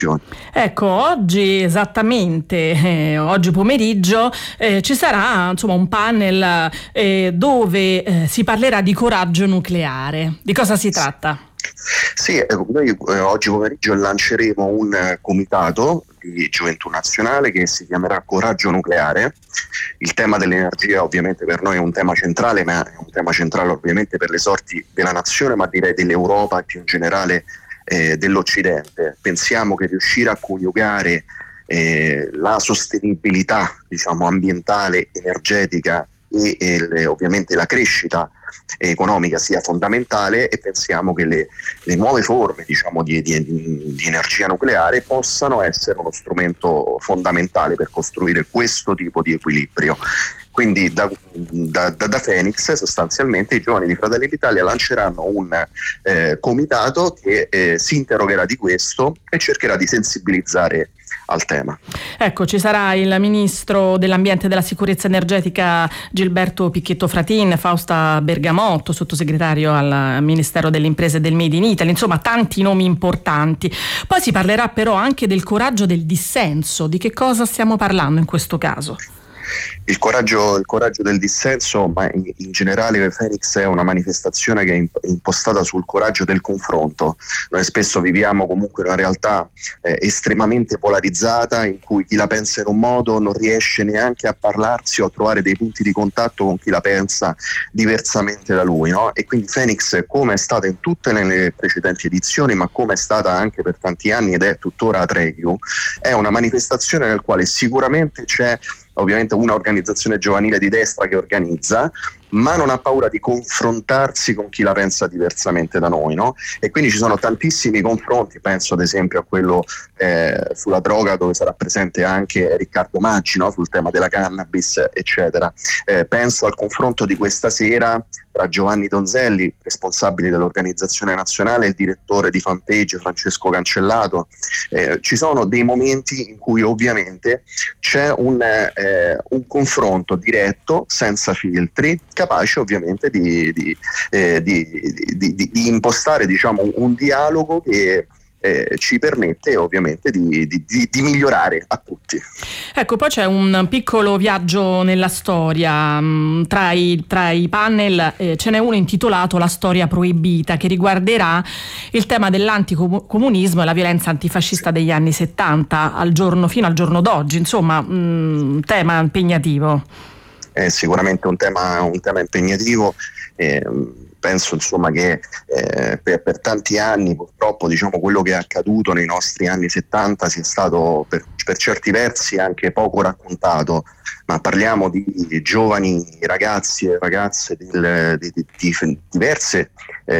Ecco, oggi esattamente, oggi pomeriggio ci sarà insomma un panel dove si parlerà di coraggio nucleare. Di cosa si tratta? Sì, noi oggi pomeriggio lanceremo un comitato di Gioventù Nazionale che si chiamerà Coraggio Nucleare. Il tema dell'energia ovviamente per noi è un tema centrale, ma è un tema centrale ovviamente per le sorti della nazione, ma direi dell'Europa e più in generale dell'Occidente. Pensiamo che riuscire a coniugare la sostenibilità, diciamo, ambientale, energetica e ovviamente la crescita economica sia fondamentale, e pensiamo che le nuove forme, diciamo, di energia nucleare possano essere uno strumento fondamentale per costruire questo tipo di equilibrio. Quindi da Phoenix sostanzialmente i giovani di Fratelli d'Italia lanceranno un comitato che si interrogerà di questo e cercherà di sensibilizzare al tema. Ecco, ci sarà il ministro dell'ambiente e della sicurezza energetica Gilberto Picchetto Fratin, Fausta Bergamotto, sottosegretario al Ministero delle Imprese e del Made in Italy, insomma tanti nomi importanti. Poi si parlerà però anche del coraggio del dissenso. Di che cosa stiamo parlando in questo caso? Il coraggio del dissenso, ma in generale Phoenix è una manifestazione che è impostata sul coraggio del confronto. Noi spesso viviamo comunque una realtà estremamente polarizzata, in cui chi la pensa in un modo non riesce neanche a parlarsi o a trovare dei punti di contatto con chi la pensa diversamente da lui, no? E quindi Phoenix, come è stata in tutte le precedenti edizioni, ma come è stata anche per tanti anni ed è tuttora a Trevio, è una manifestazione nel quale sicuramente c'è ovviamente una organizzazione giovanile di destra che organizza, ma non ha paura di confrontarsi con chi la pensa diversamente da noi, no? E quindi ci sono tantissimi confronti, penso ad esempio a quello sulla droga, dove sarà presente anche Riccardo Maggi, no? Sul tema della cannabis, eccetera. Penso al confronto di questa sera tra Giovanni Donzelli, responsabile dell'organizzazione nazionale, e il direttore di fanpage Francesco Cancellato. Ci sono dei momenti in cui ovviamente c'è un confronto diretto, senza filtri, capace ovviamente di impostare, diciamo, un dialogo che ci permette ovviamente di migliorare a tutti. Ecco, poi c'è un piccolo viaggio nella storia. Tra i panel ce n'è uno intitolato La storia proibita, che riguarderà il tema dell'anticomunismo e la violenza antifascista degli anni 70 fino al giorno d'oggi, insomma un tema impegnativo. È sicuramente un tema impegnativo. Penso insomma che per tanti anni purtroppo, diciamo, quello che è accaduto nei nostri anni 70 sia stato per certi versi anche poco raccontato, ma parliamo di giovani ragazzi e ragazze di diverse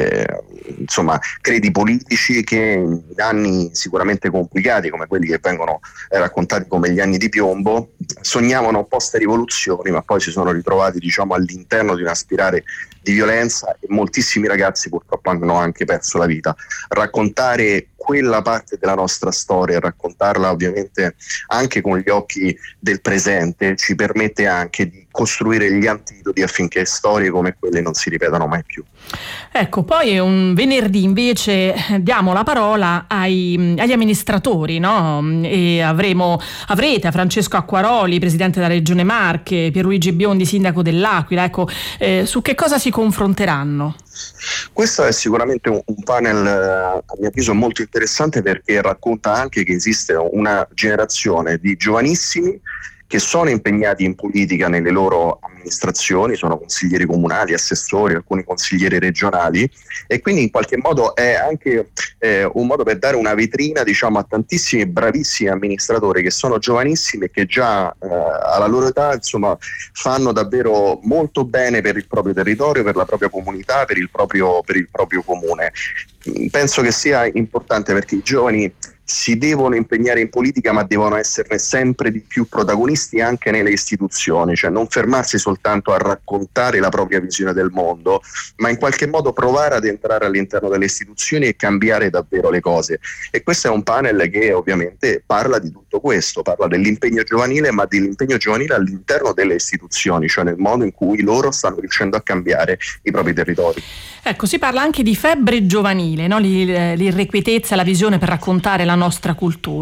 insomma credi politici, che in anni sicuramente complicati come quelli che vengono raccontati come gli anni di piombo sognavano post rivoluzioni, ma poi si sono ritrovati, diciamo, all'interno di una spirale di violenza, e moltissimi ragazzi purtroppo hanno anche perso la vita. Raccontare quella parte della nostra storia, raccontarla ovviamente anche con gli occhi del presente, ci permette anche di costruire gli antidoti affinché storie come quelle non si ripetano mai più. Ecco, poi un venerdì invece diamo la parola agli amministratori, no? E avrete a Francesco Acquaroli, presidente della Regione Marche, Pierluigi Biondi, sindaco dell'Aquila. Ecco, su che cosa si confronteranno? Questo è sicuramente un panel a mio avviso molto interessante, perché racconta anche che esiste una generazione di giovanissimi che sono impegnati in politica nelle loro amministrazioni, sono consiglieri comunali, assessori, alcuni consiglieri regionali, e quindi in qualche modo è anche un modo per dare una vetrina, diciamo, a tantissimi bravissimi amministratori che sono giovanissimi e che già alla loro età, insomma, fanno davvero molto bene per il proprio territorio, per la propria comunità, per il proprio comune. Penso che sia importante, perché i giovani si devono impegnare in politica, ma devono esserne sempre di più protagonisti anche nelle istituzioni, cioè non fermarsi soltanto a raccontare la propria visione del mondo, ma in qualche modo provare ad entrare all'interno delle istituzioni e cambiare davvero le cose. E questo è un panel che ovviamente parla di tutto questo, parla dell'impegno giovanile, ma dell'impegno giovanile all'interno delle istituzioni, cioè nel modo in cui loro stanno riuscendo a cambiare i propri territori. Ecco, si parla anche di febbre giovanile, no? L'irrequietezza, la visione per raccontare la nostra cultura.